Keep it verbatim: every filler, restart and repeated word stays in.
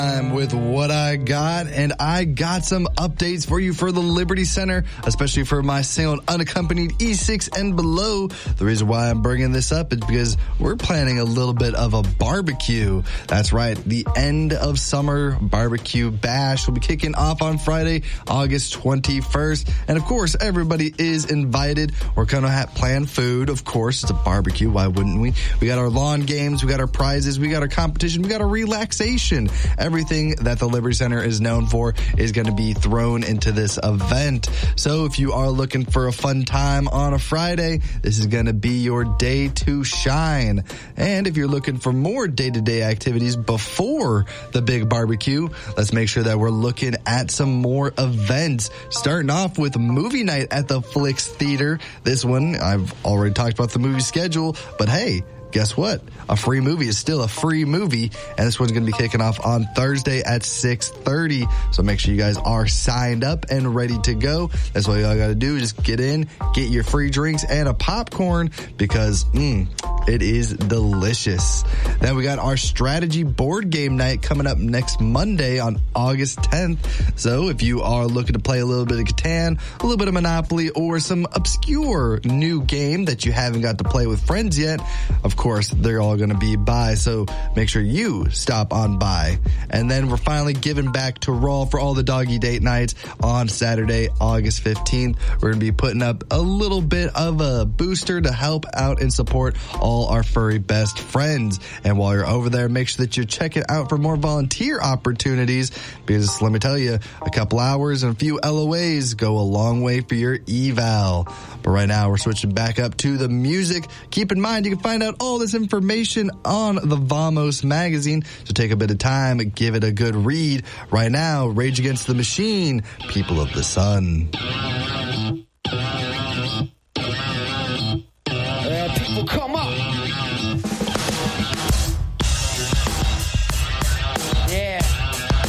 I'm with what I got, and I got some updates for you for the Liberty Center, especially for my single and unaccompanied E six and below. The reason why I'm bringing this up is because we're planning a little bit of a barbecue. That's right, the end of summer barbecue bash will be kicking off on Friday, August twenty-first, and of course, everybody is invited. We're going to have planned food, of course. It's a barbecue, why wouldn't we? We got our lawn games, we got our prizes, we got our competition, we got our relaxation. Everything that the Liberty Center is known for is going to be thrown into this event. So if you are looking for a fun time on a Friday, this is going to be your day to shine. And if you're looking for more day-to-day activities before the big barbecue, let's make sure that we're looking at some more events. Starting off with movie night at the Flicks Theater. This one, I've already talked about the movie schedule, but hey, guess what? A free movie is still a free movie, and this one's going to be kicking off on Thursday at six thirty. So make sure you guys are signed up and ready to go. That's all y'all got to do. Just get in, get your free drinks and a popcorn because, mmm, it is delicious. Then we got our strategy board game night coming up next Monday on August tenth. So if you are looking to play a little bit of Catan, a little bit of Monopoly, or some obscure new game that you haven't got to play with friends yet, of course, they're all going to be by, so make sure you stop on by. And then we're finally giving back to Raw for all the doggy date nights on Saturday, August fifteenth. We're going to be putting up a little bit of a booster to help out and support all our furry best friends. And while you're over there, make sure that you check it out for more volunteer opportunities, because let me tell you, a couple hours and a few L O As go a long way for your eval. But right now, we're switching back up to the music. Keep in mind, you can find out all this information on the Vamos magazine, so take a bit of time and give it a good read. Right now, Rage Against the Machine, People of the Sun.